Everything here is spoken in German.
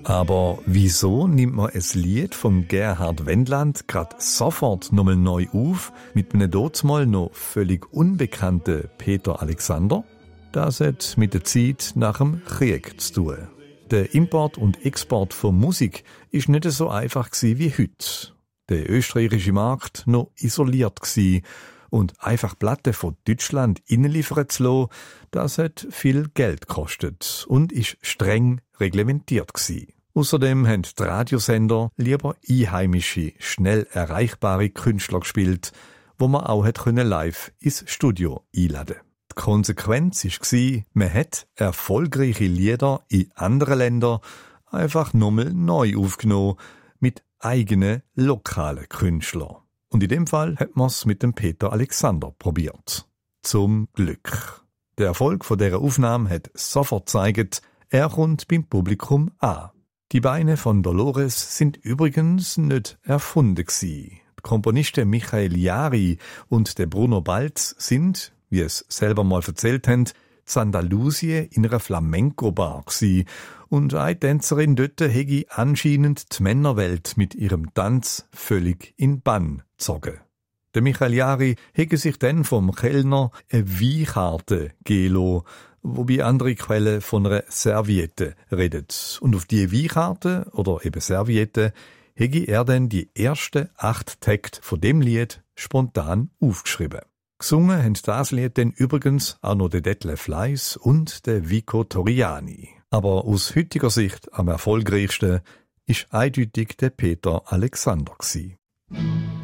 Aber wieso nimmt man ein Lied von Gerhard Wendland gerade sofort nochmal neu auf, mit einem dortmal noch völlig unbekannten Peter Alexander? Das hat mit der Zeit nach dem Krieg zu tun. Der Import und Export von Musik ist nicht so einfach wie heute. Der österreichische Markt noch isoliert gsi und einfach Platten von Deutschland innenliefern zu lassen, das hat viel Geld gekostet und ist streng reglementiert gsi. Außerdem haben die Radiosender lieber einheimische, schnell erreichbare Künstler gespielt, wo man auch live ins Studio einladen. Die Konsequenz war, man hat erfolgreiche Lieder in anderen Ländern einfach nochmal neu aufgenommen mit eigenen lokalen Künstlern. Und in dem Fall hat man es mit dem Peter Alexander probiert. Zum Glück. Der Erfolg von dieser Aufnahme hat sofort gezeigt, er kommt beim Publikum an. Die Beine von Dolores sind übrigens nicht erfunden gsi. Die Komponisten Michael Jari und der Bruno Balz sind, wie es selber mal erzählt haben, in Andalusien in einer Flamenco-Bar gsi und eine Tänzerin dort hätte anscheinend die Männerwelt mit ihrem Tanz völlig in Bann gezogen. Der Michael Jari hätte sich dann vom Kellner eine Weinkarte geben, wobei andere Quellen von einer Serviette redet. Und auf die Weinkarte, oder eben Serviette, hätte er dann die ersten 8 Takte von dem Lied spontan aufgeschrieben. Gesungen haben das Lied dann übrigens auch noch der Detlef Leis und der Vico Torriani. Aber aus heutiger Sicht am erfolgreichsten ist eindeutig der Peter Alexander gsi.